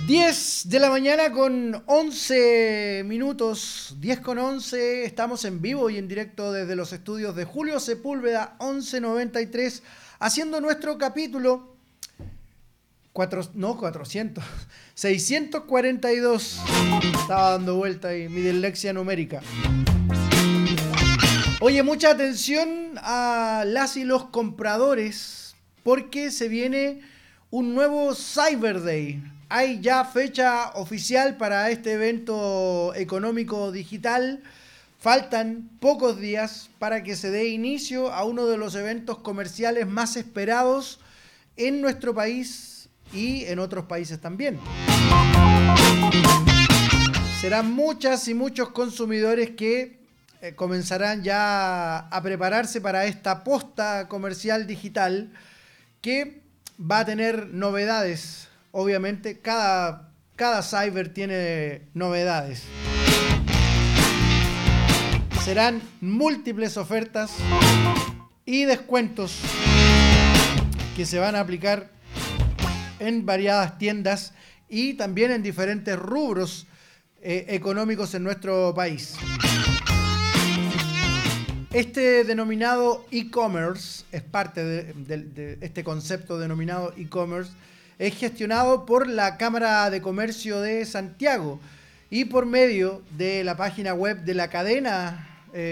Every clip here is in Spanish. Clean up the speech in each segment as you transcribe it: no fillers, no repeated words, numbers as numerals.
10 de la mañana con 11 minutos, 10 con 11, estamos en vivo y en directo desde los estudios de Julio Sepúlveda 1193, haciendo nuestro capítulo 642, estaba dando vuelta ahí mi dislexia numérica. Oye, mucha atención a las y los compradores, porque se viene un nuevo Cyber Day. Hay ya fecha oficial para este evento económico digital. Faltan pocos días para que se dé inicio a uno de los eventos comerciales más esperados en nuestro país y en otros países también. Serán muchas y muchos consumidores que comenzarán ya a prepararse para esta posta comercial digital que va a tener novedades. Obviamente, cada cyber tiene novedades. Serán múltiples ofertas y descuentos que se van a aplicar en variadas tiendas y también en diferentes rubros económicos en nuestro país. Este denominado e-commerce es parte de este concepto denominado e-commerce. Es gestionado por la Cámara de Comercio de Santiago y por medio de la página web de la cadena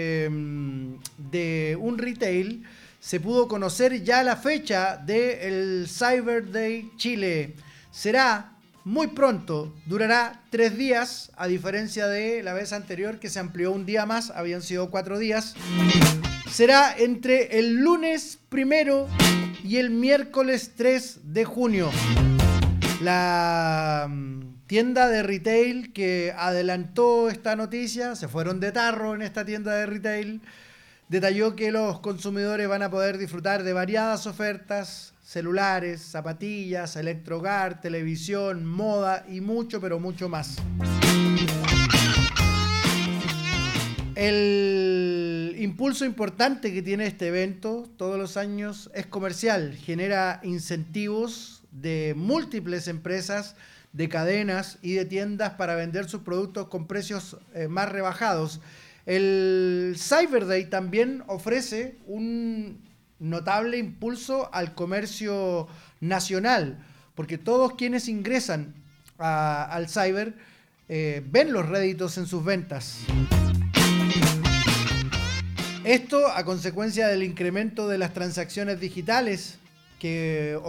de un retail se pudo conocer ya la fecha del Cyber Day Chile. Será muy pronto, durará 3 días, a diferencia de la vez anterior que se amplió un día más, habían sido 4 días. Será entre el lunes 1 y el miércoles 3 de junio. La tienda de retail que adelantó esta noticia, se fueron de tarro en esta tienda de retail, detalló que los consumidores van a poder disfrutar de variadas ofertas, celulares, zapatillas, electrohogar, televisión, moda y mucho, pero mucho más. El impulso importante que tiene este evento todos los años es comercial, genera incentivos de múltiples empresas, de cadenas y de tiendas para vender sus productos con precios más rebajados. El Cyber Day también ofrece un notable impulso al comercio nacional, porque todos quienes ingresan al cyber ven los réditos en sus ventas. Esto a consecuencia del incremento de las transacciones digitales que